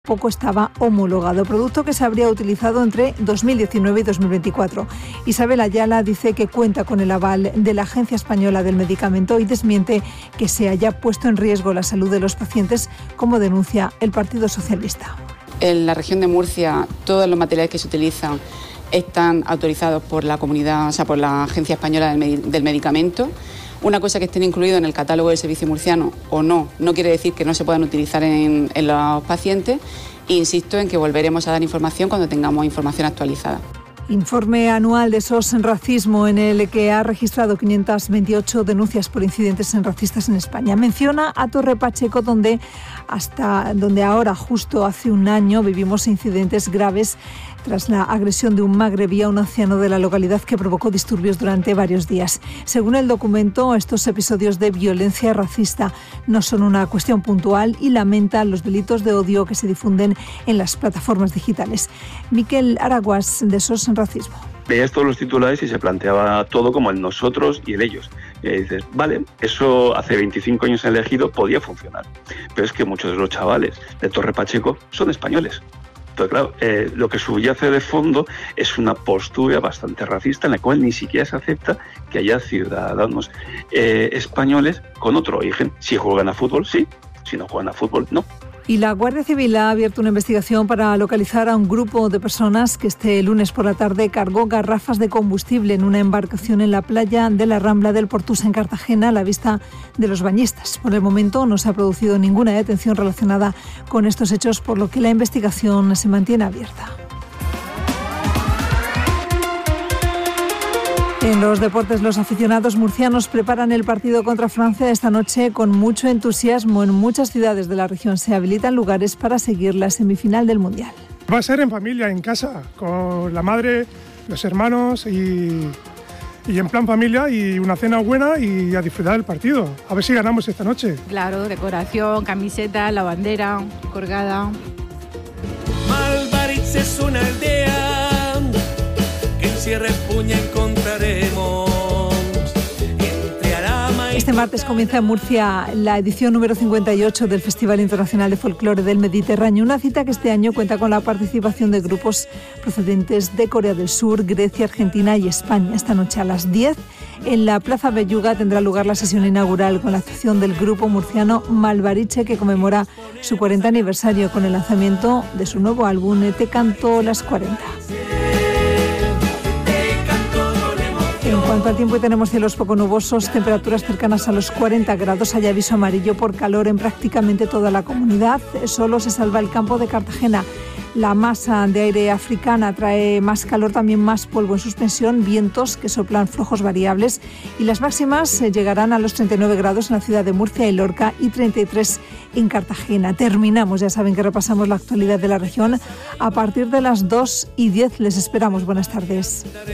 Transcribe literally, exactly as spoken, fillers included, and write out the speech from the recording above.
poco estaba homologado, producto que se habría utilizado entre dos mil diecinueve y dos mil veinticuatro. Isabel Ayala dice que cuenta con el aval de la Agencia Española del Medicamento y desmiente que se haya puesto en riesgo la salud de los pacientes, como denuncia el Partido Socialista. En la región de Murcia, todos los materiales que se utilizan están autorizados por la comunidad, o sea, por la Agencia Española del Medicamento. Una cosa que estén incluidos en el catálogo del servicio murciano o no, no quiere decir que no se puedan utilizar en, en los pacientes. E insisto en que volveremos a dar información cuando tengamos información actualizada. Informe anual de S O S en Racismo, en el que ha registrado quinientas veintiocho denuncias por incidentes racistas en España. Menciona a Torre Pacheco, donde, hasta, donde ahora, justo hace un año, vivimos incidentes graves tras la agresión de un magrebí a un anciano de la localidad que provocó disturbios durante varios días. Según el documento, estos episodios de violencia racista no son una cuestión puntual y lamenta los delitos de odio que se difunden en las plataformas digitales. Miquel Araguas, de S O S en Racismo. Veías todos los titulares y se planteaba todo como el nosotros y el ellos. Y dices, vale, eso hace veinticinco años en el Ejido podía funcionar. Pero es que muchos de los chavales de Torre Pacheco son españoles. Entonces, claro, eh, lo que subyace de fondo es una postura bastante racista en la cual ni siquiera se acepta que haya ciudadanos eh, españoles con otro origen. Si juegan a fútbol, sí. Si no juegan a fútbol, no. Y la Guardia Civil ha abierto una investigación para localizar a un grupo de personas que este lunes por la tarde cargó garrafas de combustible en una embarcación en la playa de la Rambla del Portús en Cartagena a la vista de los bañistas. Por el momento no se ha producido ninguna detención relacionada con estos hechos, por lo que la investigación se mantiene abierta. En los deportes, los aficionados murcianos preparan el partido contra Francia esta noche con mucho entusiasmo. En muchas ciudades de la región se habilitan lugares para seguir la semifinal del Mundial. Va a ser en familia, en casa, con la madre, los hermanos y, y en plan familia, y una cena buena y a disfrutar del partido. A ver si ganamos esta noche. Claro, decoración, camiseta, la bandera colgada. Malvarich es una aldea que en Sierra Puña encontraremos. Este martes comienza en Murcia la edición número cincuenta y ocho del Festival Internacional de Folclore del Mediterráneo, una cita que este año cuenta con la participación de grupos procedentes de Corea del Sur, Grecia, Argentina y España. Esta noche a las diez en la Plaza Belluga tendrá lugar la sesión inaugural con la actuación del grupo murciano Malvariche, que conmemora su cuarenta aniversario con el lanzamiento de su nuevo álbum Te canto las cuarenta. En cuanto al tiempo, tenemos cielos poco nubosos, temperaturas cercanas a los cuarenta grados. Hay aviso amarillo por calor en prácticamente toda la comunidad. Solo se salva el campo de Cartagena. La masa de aire africana trae más calor, también más polvo en suspensión, vientos que soplan flojos variables, y las máximas llegarán a los treinta y nueve grados en la ciudad de Murcia y Lorca y treinta y tres en Cartagena. Terminamos, ya saben que repasamos la actualidad de la región a partir de las dos y diez. Les esperamos. Buenas tardes.